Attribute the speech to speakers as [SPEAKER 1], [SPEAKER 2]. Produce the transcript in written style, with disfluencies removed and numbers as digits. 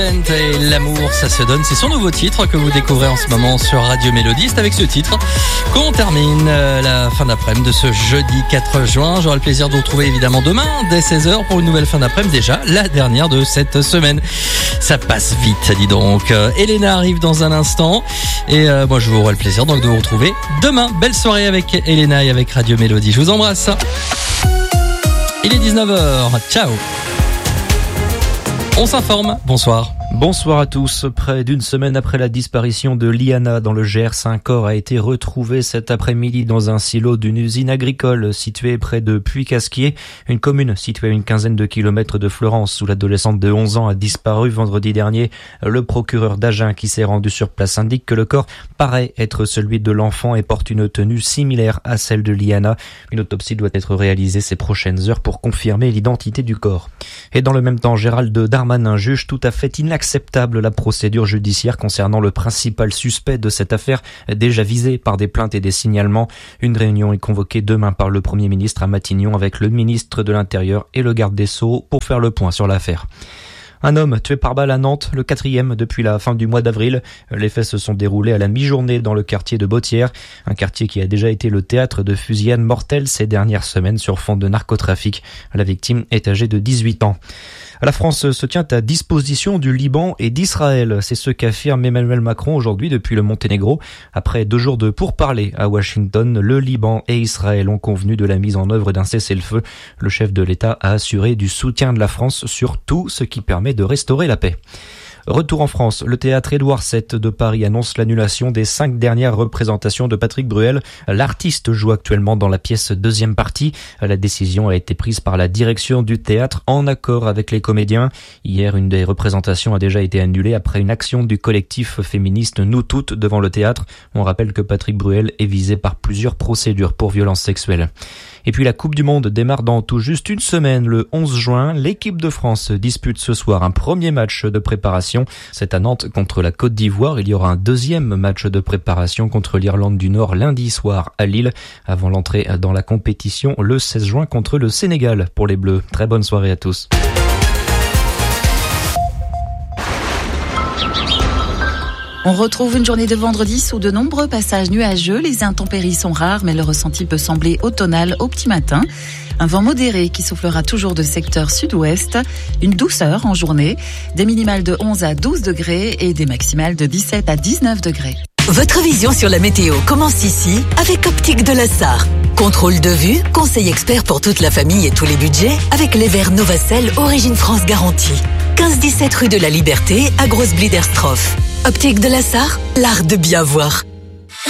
[SPEAKER 1] Et l'amour, ça se donne, c'est son nouveau titre que vous découvrez en ce moment sur Radio Mélodie. C'est avec ce titre qu'on termine la fin d'après-midi de ce jeudi 4 juin. J'aurai le plaisir de vous retrouver évidemment demain dès 16h pour une nouvelle fin d'après-midi, déjà la dernière de cette semaine. Ça passe vite, dis donc. Elena arrive dans un instant et moi je vous aurai le plaisir donc de vous retrouver demain. Belle soirée avec Elena et avec Radio Mélodie. Je vous embrasse. Il est 19h. Ciao. On s'informe. Bonsoir.
[SPEAKER 2] Bonsoir à tous. Près d'une semaine après la disparition de Liana dans le Gers, un corps a été retrouvé cet après-midi dans un silo d'une usine agricole située près de Puy-Casquier, une commune située à une quinzaine de kilomètres de Florence où l'adolescente de 11 ans a disparu vendredi dernier. Le procureur d'Agen qui s'est rendu sur place indique que le corps paraît être celui de l'enfant et porte une tenue similaire à celle de Liana. Une autopsie doit être réalisée ces prochaines heures pour confirmer l'identité du corps. Et dans le même temps, Gérald Darmanin juge tout à fait inacceptable la procédure judiciaire concernant le principal suspect de cette affaire, déjà visé par des plaintes et des signalements. Une réunion est convoquée demain par le Premier ministre à Matignon avec le ministre de l'Intérieur et le garde des Sceaux pour faire le point sur l'affaire. Un homme tué par balle à Nantes, le 4e depuis la fin du mois d'avril. Les faits se sont déroulés à la mi-journée dans le quartier de Bautières, un quartier qui a déjà été le théâtre de fusillades mortelles ces dernières semaines sur fond de narcotrafic. La victime est âgée de 18 ans. La France se tient à disposition du Liban et d'Israël. C'est ce qu'affirme Emmanuel Macron aujourd'hui depuis le Monténégro. Après 2 jours de pourparlers à Washington, le Liban et Israël ont convenu de la mise en œuvre d'un cessez-le-feu. Le chef de l'État a assuré du soutien de la France sur tout ce qui permet de restaurer la paix. Retour en France, le théâtre Édouard VII de Paris annonce l'annulation des 5 dernières représentations de Patrick Bruel. L'artiste joue actuellement dans la pièce deuxième partie. La décision a été prise par la direction du théâtre en accord avec les comédiens. Hier, une des représentations a déjà été annulée après une action du collectif féministe Nous Toutes devant le théâtre. On rappelle que Patrick Bruel est visé par plusieurs procédures pour violences sexuelles. Et puis la Coupe du Monde démarre dans tout juste une semaine, le 11 juin. L'équipe de France dispute ce soir un premier match de préparation. C'est à Nantes contre la Côte d'Ivoire. Il y aura un deuxième match de préparation contre l'Irlande du Nord lundi soir à Lille, avant l'entrée dans la compétition le 16 juin contre le Sénégal pour les Bleus. Très bonne soirée à tous.
[SPEAKER 3] On retrouve une journée de vendredi sous de nombreux passages nuageux. Les intempéries sont rares, mais le ressenti peut sembler automnal au petit matin. Un vent modéré qui soufflera toujours de secteur sud-ouest. Une douceur en journée. Des minimales de 11 à 12 degrés et des maximales de 17 à 19 degrés.
[SPEAKER 4] Votre vision sur la météo commence ici avec Optique de la Sarre. Contrôle de vue, conseil expert pour toute la famille et tous les budgets avec les verres Novacell Origine France garantie. 15-17 rue de la Liberté à Grosse-Bliederstroff. Optique de la Sarre, l'art de bien voir.